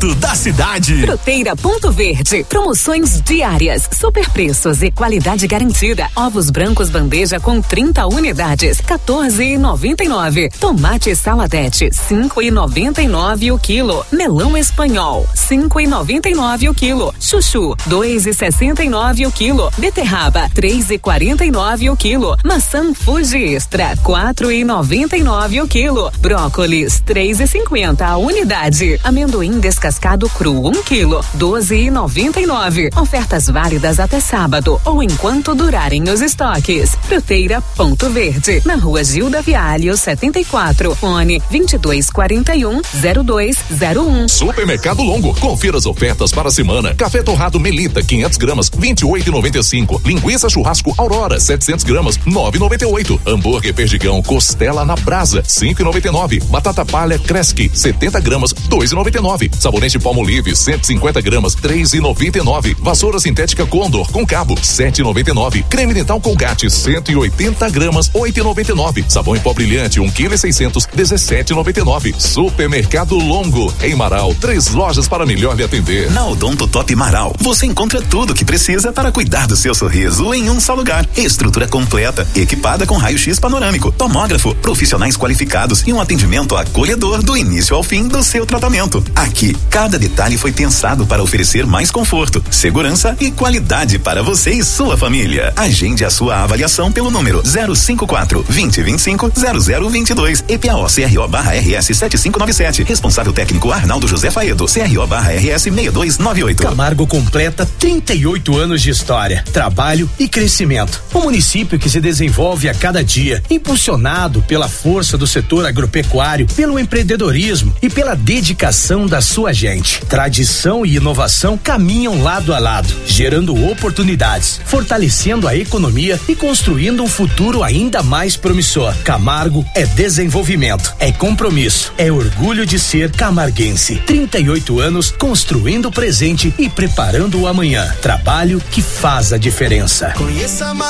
momento da cidade. Fruteira Ponto Verde, promoções diárias, super preços e qualidade garantida. Ovos brancos bandeja com 30 unidades, 14,99. Tomate saladete, 5,99 o quilo. Melão espanhol, 5,99 o quilo. Chuchu, 2,69 o quilo. Beterraba, 3,49 o quilo. Maçã Fuji Extra, 4,99 o quilo. Brócolis, 3,50 a unidade. Amendoim descascado cru, 1 quilo, 12,99. Ofertas válidas até sábado ou enquanto durarem os estoques. Fruteira Ponto Verde, na Rua Gilda Vialho 74, fone 2241-0201. Supermercado Longo, confira as ofertas para a semana. Café torrado Melita, 500 gramas, 28,95. Linguiça churrasco Aurora, 700 gramas, 9,98. Hambúrguer perdigão costela na brasa, 5,99. Batata palha Cresque, 70 gramas, 2,99. Sabonete Palmolive, 150 gramas, 3,99. Vassoura sintética Condor com cabo, 7,99. Creme dental Colgate, 180 gramas, 8,99. Sabão em pó brilhante, 1,6 kg, 17,99. Supermercado Longo, em Marau, 3 lojas para melhor lhe atender. Na Odonto Top Marau, você encontra tudo que precisa para cuidar do seu sorriso em um só lugar. Estrutura completa, equipada com raio-x panorâmico, tomógrafo, profissionais qualificados e um atendimento acolhedor do início ao fim do seu tratamento. Aqui, cada detalhe foi pensado para oferecer mais conforto, segurança e qualidade para você e sua família. Agende a sua avaliação pelo número 054-2025-0022. EPAO CRO/RS 7597. Responsável técnico Arnaldo José Faedo, CRO/RS 6298. Camargo completa 38 anos de história, trabalho e crescimento. Um município que se desenvolve a cada dia, impulsionado pela força do setor agropecuário, pelo empreendedorismo e pela dedicação da sua gente. Tradição e inovação caminham lado a lado, gerando oportunidades, fortalecendo a economia e construindo um futuro ainda mais promissor. Camargo é desenvolvimento, é compromisso, é orgulho de ser camarguense. 38 anos construindo o presente e preparando o amanhã. Trabalho que faz a diferença. Conheça mais.